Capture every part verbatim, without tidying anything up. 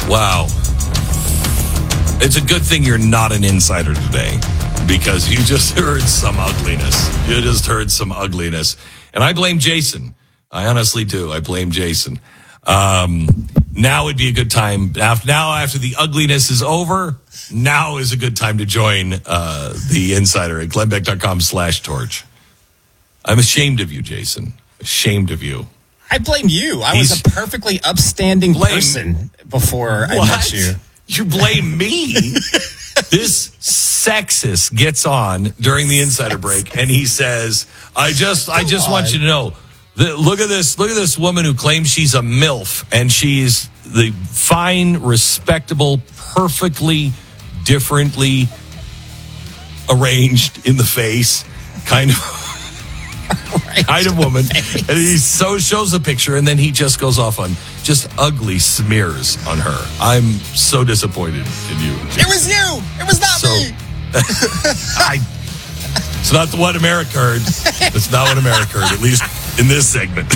Wow. It's a good thing you're not an insider today, because you just heard some ugliness. You just heard some ugliness. And I blame Jason. I honestly do. I blame Jason. Um, now would be a good time. After, now, after the ugliness is over, now is a good time to join uh, the Insider at glennbeck.com slash torch. I'm ashamed of you, Jason. Ashamed of you. I blame you. I He's, was a perfectly upstanding blame, person before what? I met you. You blame me? This sexist gets on during the Insider break, and he says, I just I just on. want you to know, that, look at this, look at this woman who claims she's a MILF, and she's the fine, respectable, perfectly, differently arranged in the face kind of right. kind of woman. And he so shows a picture, and then he just goes off on just ugly smears on her. I'm so disappointed in you. It was you. It was not so, me. I, it's not what America heard. It's not what America heard, at least in this segment.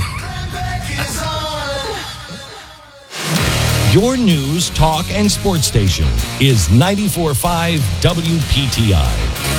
Your news, talk, and sports station is ninety-four point five W P T I.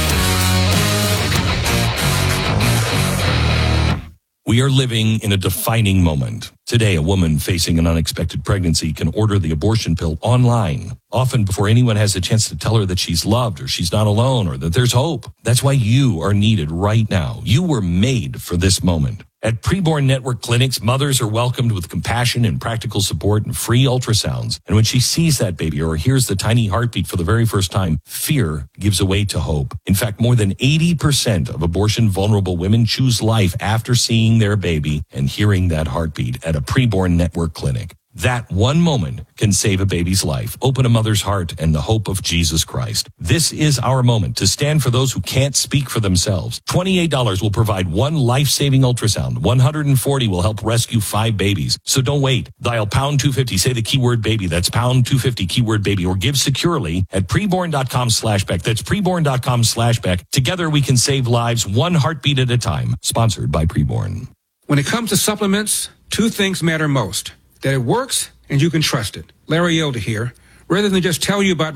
We are living in a defining moment. Today, a woman facing an unexpected pregnancy can order the abortion pill online, often before anyone has a chance to tell her that she's loved or she's not alone or that there's hope. That's why you are needed right now. You were made for this moment. At Preborn Network Clinics, mothers are welcomed with compassion and practical support and free ultrasounds. And when she sees that baby or hears the tiny heartbeat for the very first time, fear gives way to hope. In fact, more than eighty percent of abortion-vulnerable women choose life after seeing their baby and hearing that heartbeat at a Preborn Network clinic. That one moment can save a baby's life, open a mother's heart, and the hope of Jesus Christ. This is our moment to stand for those who can't speak for themselves. twenty-eight dollars will provide one life-saving ultrasound. one hundred forty dollars will help rescue five babies. So don't wait. Dial pound two fifty. Say the keyword baby. That's pound two fifty, keyword baby. Or give securely at preborn.com slash Beck. That's preborn.com slash Beck. Together we can save lives one heartbeat at a time. Sponsored by Preborn. When it comes to supplements, two things matter most. That it works and you can trust it. Larry Elder here. Rather than just tell you about